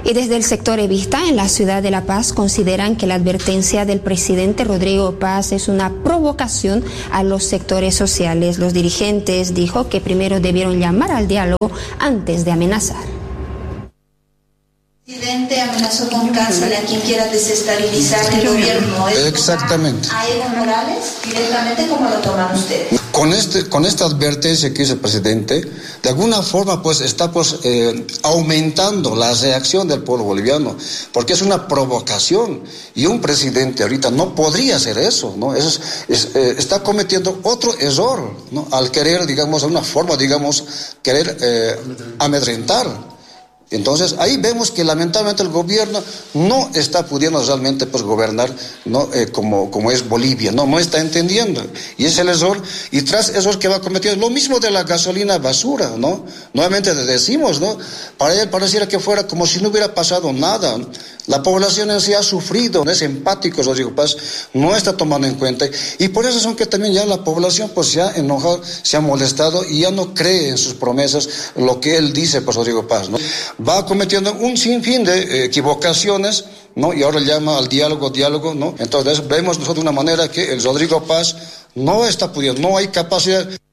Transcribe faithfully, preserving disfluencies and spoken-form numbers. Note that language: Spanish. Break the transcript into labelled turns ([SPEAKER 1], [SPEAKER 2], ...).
[SPEAKER 1] Y desde el sector evista en la ciudad de La Paz consideran que la advertencia del presidente Rodrigo Paz es una provocación a los sectores sociales. Los dirigentes dijo que primero debieron llamar al diálogo antes de amenazar.
[SPEAKER 2] El presidente amenazó con cárcel a quien quiera desestabilizar el gobierno.
[SPEAKER 3] Exactamente.
[SPEAKER 2] ¿A Evo Morales directamente cómo lo toman ustedes?
[SPEAKER 3] Con, este, con esta advertencia que hizo el presidente, de alguna forma pues está pues, eh, aumentando la reacción del pueblo boliviano, porque es una provocación y un presidente ahorita no podría hacer eso, ¿no? Eso es, es, eh, está cometiendo otro error, ¿no? Al querer, digamos, de una forma, digamos, querer eh, amedrentar. Entonces ahí vemos que lamentablemente el gobierno no está pudiendo realmente pues gobernar, ¿no? eh, como, como es Bolivia, no, no está entendiendo, y es el error, y tras error que va cometiendo, lo mismo de la gasolina basura, ¿no? Nuevamente decimos, ¿no? Para él pareciera que fuera como si no hubiera pasado nada. La población en sí ha sufrido, no es empático, Rodrigo Paz no está tomando en cuenta, y por eso son que también ya la población pues se ha enojado, se ha molestado y ya no cree en sus promesas, lo que él dice, pues Rodrigo Paz, ¿no? Va cometiendo un sinfín de eh, equivocaciones, ¿no? Y ahora llama al diálogo, diálogo, ¿no? Entonces vemos nosotros de una manera que el Rodrigo Paz no está pudiendo, no hay capacidad.